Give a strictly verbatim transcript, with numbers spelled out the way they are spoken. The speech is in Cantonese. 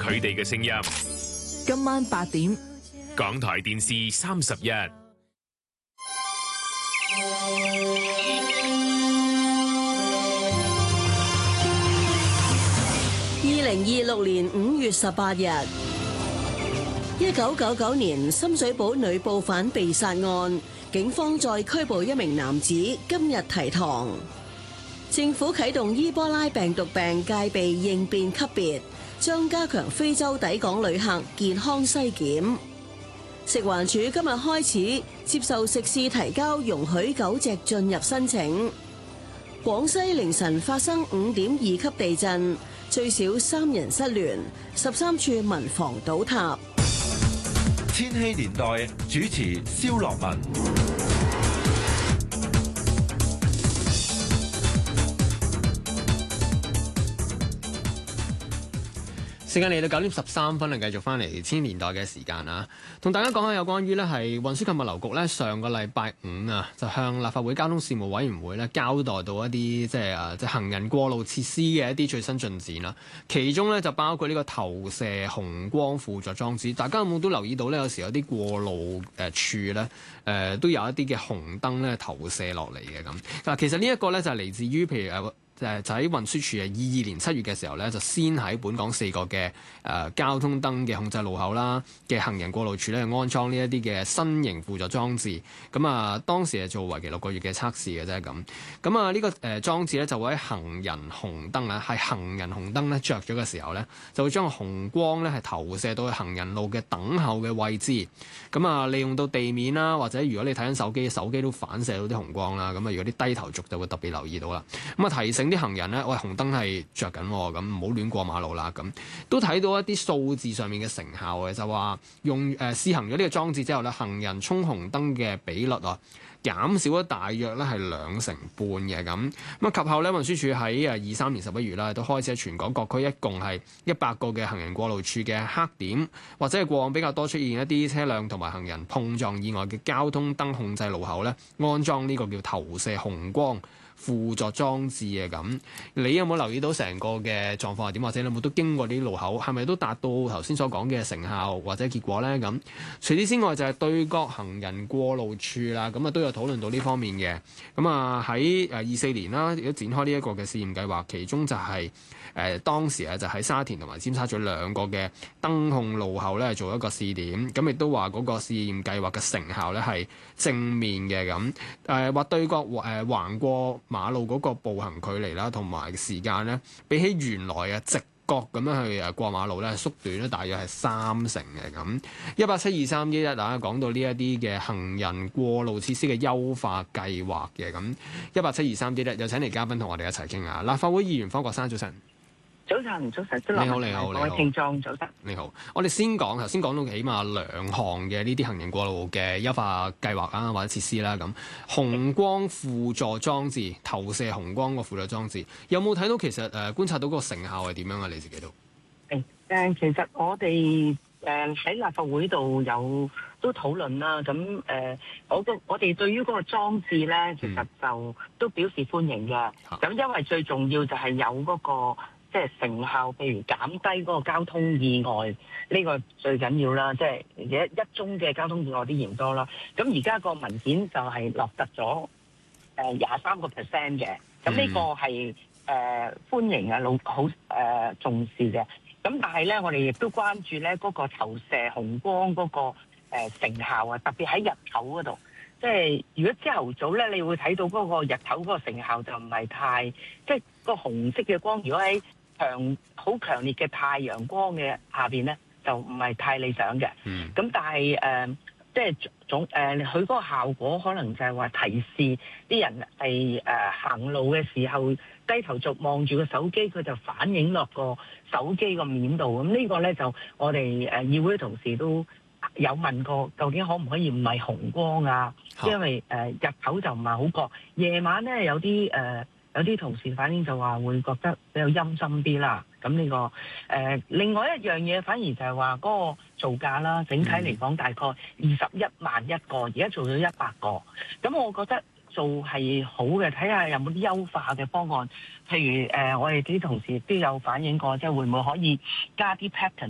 佢哋嘅聲音。 今晚八點， 港台電視三十一。 二零二六年五月十八日，一九九九年深水埗女報販被殺案，警方再拘捕一名男子，今日提堂。政府啟動伊波拉病毒病戒備應變級別，將加強非洲抵港旅客健康篩檢。食環署今日開始接受食肆提交容許狗隻進入申請。廣西凌晨發生五點二級地震，最少三人失聯，十三處民房倒塌。 千禧年代主持蕭樂文。 時間嚟到九點十三分，嚟繼續翻嚟千禧年代嘅時間啊，同大家講下有關於呢係運輸及物流局呢上個禮拜五啊，就向立法會交通事務委員會呢交代到一啲即係誒即係行人過路設施嘅一啲最新進展啦。其中呢就包括呢個投射紅光輔助裝置，大家有冇都留意到呢？有時有啲過路誒處呢，誒、呃、都有一啲嘅紅燈呢投射落嚟嘅咁。嗱，其實呢一個呢就係嚟自於譬如誒。誒就喺運輸署啊，二二年七月嘅時候咧，就先喺本港四個嘅誒、呃、交通燈嘅控制路口啦嘅行人過路處咧，安裝呢一啲嘅新型輔助裝置。咁啊，當時係做為期六個月嘅測試嘅啫咁。咁啊，呢個誒裝置咧就會喺行人紅燈啊，係行人紅燈咧着咗嘅時候咧，就會將個紅光咧係投射到去行人路嘅等候嘅位置。咁啊，利用到地面啦，或者如果你睇緊手機，手機都反射到啲紅光啦。咁啊，如果啲低頭族就會特別留意到啦。咁啊，提醒啲行人咧，喂，紅燈係着緊，咁唔好亂過馬路啦。咁都睇到一啲數字上面嘅成效嘅，就話用誒、呃、試行咗呢個裝置之後咧，行人衝紅燈嘅比率啊，減少咗大約咧係兩成半嘅咁。咁啊，及後咧運輸署喺誒二三年十一月啦，都開始喺全港各區一共係一百個嘅行人過路處嘅黑點，或者係過往比較多出現一啲車輛同埋行人碰撞意外嘅交通燈控制路口咧，安裝呢個叫投射紅光輔助裝置嘅咁。你有冇留意到成個嘅狀況係點？或者你有冇都經過啲路口，係咪都達到頭先所講嘅成效或者結果呢？咁除此之外就係對角行人過路處啦，咁啊都有討論到呢方面嘅。咁啊喺誒二四年啦，亦都展開呢一個嘅試驗計劃，其中就係、是、誒、呃、當時啊就喺沙田同埋尖沙咀兩個嘅燈控路口咧做一個試點，咁亦都話嗰個試驗計劃嘅成效咧係正面嘅咁。誒話對角誒橫過馬路嗰個步行距離啦，同埋時間咧，比起原來嘅直角咁樣去誒過馬路咧，縮短咧大約係三成嘅咁。一八七二三一一啊，講到呢一啲嘅行人過路設施嘅優化計劃嘅咁。一八七二三一一，有請嚟嘉賓同我哋一齊傾下。立法會議員方國珊，早晨。 早晨，早晨， 你好，你好， 各位聽眾早晨。 你好，我哋先講頭先講到起碼兩項嘅呢啲行人過路嘅優化計劃啊，或者設施啦咁。紅光輔助裝置，投射紅光個輔助裝置，有冇睇到其實誒、呃、觀察到個成效係點樣啊？你自己都誒誒，其實我哋誒喺立法會度有都討論啦。咁誒、呃，我個我哋對於嗰個裝置咧，其實就都表示歡迎嘅。咁、嗯、因為最重要就係有嗰、那個。即係成效，譬如減低嗰個交通意外，呢個最緊要啦。即係一一宗嘅交通意外啲嫌多啦。咁而家個文件就係落實咗誒廿三個 percent 嘅。咁呢個係誒、呃、歡迎啊，老好誒重視嘅。咁但係咧，我哋亦都關注咧嗰個投射紅光嗰個誒成效啊，特別喺日頭嗰度。即係如果朝頭早咧，你會睇到嗰個日頭嗰個成效就唔係太，即係個紅色嘅光，如果喺強好強烈嘅太陽光嘅下邊咧，就唔係太理想嘅。咁、嗯、但係誒、呃，即係總誒，佢、呃、嗰個效果可能就係話提示啲人係誒、呃、行路嘅時候低頭族望住個手機，佢就反映落個手機個面度。咁呢個咧就我哋誒議會同事都有問過，究竟可唔可以唔係紅光啊？因為誒、呃、日頭就唔係好覺，夜晚咧有啲誒。呃有啲同事反映就話會覺得比較陰森啲啦，咁呢、這個誒、呃、另外一樣嘢反而就係話嗰個造價啦，整體嚟講大概二十一萬一個，而家做咗一百個，咁我覺得做係好嘅，睇下有冇啲優化嘅方案，譬如誒、呃、我哋啲同事都有反映過，即係會唔會可以加啲 pattern。